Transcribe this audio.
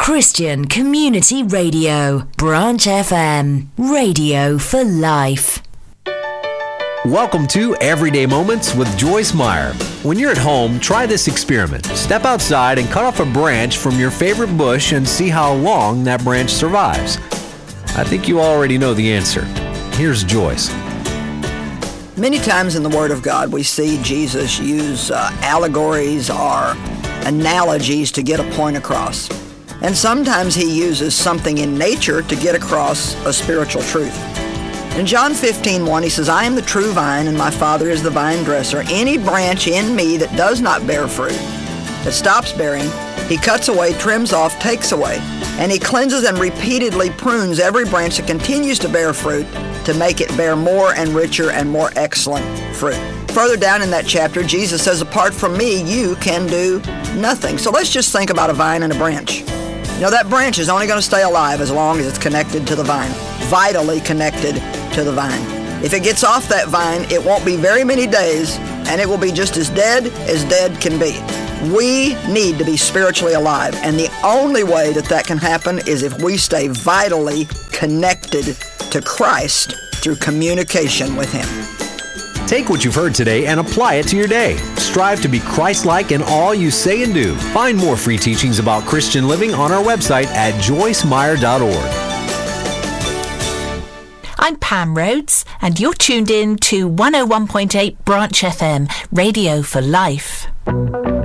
Christian Community Radio, Branch FM, radio for life. Welcome to Everyday Moments with Joyce Meyer. When you're at home, try this experiment. Step outside and cut off a branch from your favorite bush and see how long that branch survives. I think you already know the answer. Here's Joyce. Many times in the Word of God, we see Jesus use allegories or analogies to get a point across. And sometimes he uses something in nature to get across a spiritual truth. In John 15:1, he says, I am the true vine, and my Father is the vine dresser. Any branch in me that does not bear fruit, that stops bearing, he cuts away, trims off, takes away. And he cleanses and repeatedly prunes every branch that continues to bear fruit to make it bear more and richer and more excellent fruit. Further down in that chapter, Jesus says, apart from me, you can do nothing. So let's just think about a vine and a branch. You know, that branch is only going to stay alive as long as it's connected to the vine, vitally connected to the vine. If it gets off that vine, it won't be very many days, and it will be just as dead can be. We need to be spiritually alive, and the only way that that can happen is if we stay vitally connected to Christ through communication with Him. Take what you've heard today and apply it to your day. Strive to be Christ-like in all you say and do. Find more free teachings about Christian living on our website at joycemeyer.org. I'm Pam Rhodes, and you're tuned in to 101.8 Branch FM, radio for life.